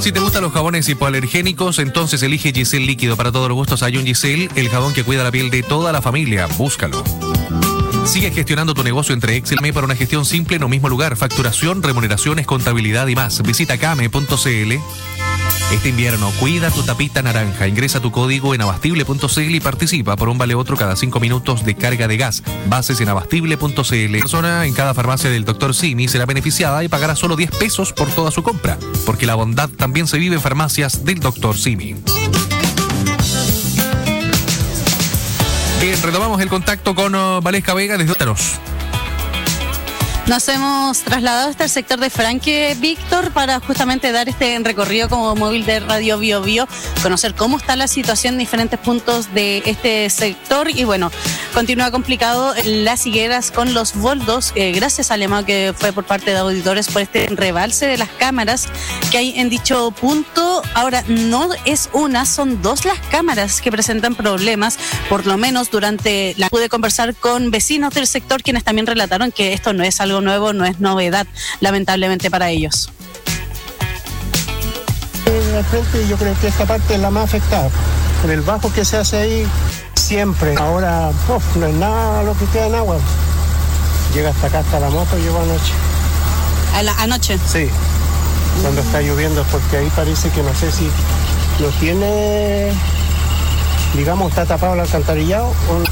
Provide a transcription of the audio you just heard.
Si te gustan los jabones hipoalergénicos, entonces elige Giselle Líquido. Para todos los gustos hay un Giselle, el jabón que cuida la piel de toda la familia. Búscalo. Sigue gestionando tu negocio entre Excel y para una gestión simple en un mismo lugar. Facturación, remuneraciones, contabilidad y más. Visita kame.cl. Este invierno, cuida tu tapita naranja. Ingresa tu código en abastible.cl y participa por un vale otro cada 5 minutos de carga de gas. Bases en abastible.cl. La persona en cada farmacia del Dr. Simi será beneficiada y pagará solo 10 pesos por toda su compra, porque la bondad también se vive en farmacias del Dr. Simi. Bien, retomamos el contacto con Valesca Vega desde Ótaros. Nos hemos trasladado hasta el sector de Franque, Víctor, para justamente dar este recorrido como móvil de Radio Bio Bio, conocer cómo está la situación en diferentes puntos de este sector. Y bueno, continúa complicado las higueras con los boldos, gracias al llamado que fue por parte de auditores por este rebalse de las cámaras que hay en dicho punto. Ahora, no es una, son dos las cámaras que presentan problemas, por lo menos durante la... Pude conversar con vecinos del sector quienes también relataron que esto no es algo nuevo, no es novedad, lamentablemente para ellos. De frente, yo creo que esta parte es la más afectada. Por el bajo que se hace ahí, siempre. Ahora no es nada lo que queda en agua. Llega hasta acá, hasta la moto, llegó anoche. ¿Anoche? Sí, cuando está lloviendo, porque ahí parece que no sé si lo tiene, digamos, está tapado el alcantarillado o